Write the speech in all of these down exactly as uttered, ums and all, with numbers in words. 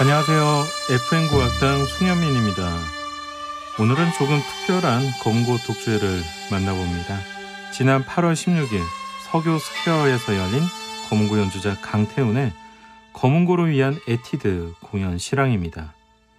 안녕하세요. 에프엠 국악당 송현민입니다. 오늘은 조금 특별한 검은고 독주회를 만나봅니다. 지난 팔월 십육일 서교 스퀘어에서 열린 검은고 연주자 강태훈의 검은고를 위한 에티드 공연 실황입니다.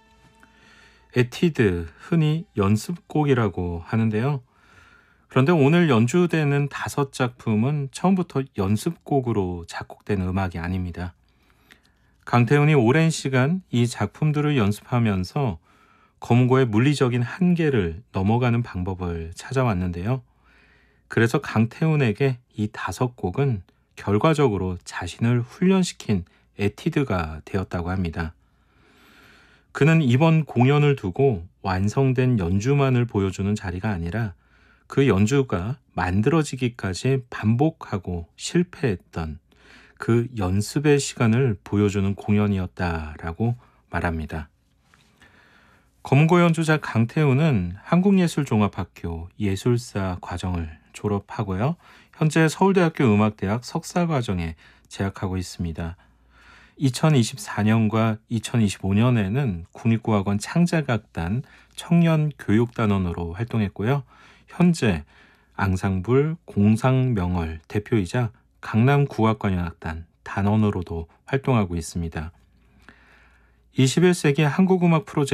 에티드, 흔히 연습곡이라고 하는데요. 그런데 오늘 연주되는 다섯 작품은 처음부터 연습곡으로 작곡된 음악이 아닙니다. 강태훈이 오랜 시간 이 작품들을 연습하면서 검은고의 물리적인 한계를 넘어가는 방법을 찾아왔는데요. 그래서 강태훈에게 이 다섯 곡은 결과적으로 자신을 훈련시킨 에티드가 되었다고 합니다. 그는 이번 공연을 두고 완성된 연주만을 보여주는 자리가 아니라 그 연주가 만들어지기까지 반복하고 실패했던 그 연습의 시간을 보여주는 공연이었다라고 말합니다. 검은고 연주자 강태훈은 한국예술종합학교 예술사 과정을 졸업하고요. 현재 서울대학교 음악대학 석사과정에 재학하고 있습니다. 이천이십사년과 이천이십오년에는 국립국악원 창작악단 청년교육단원으로 활동했고요. 현재 앙상블 공상명월 대표이자 강남국악관현악단 단원으로도 활동하고 있습니다. 이십일 세기 한국음악 프로젝트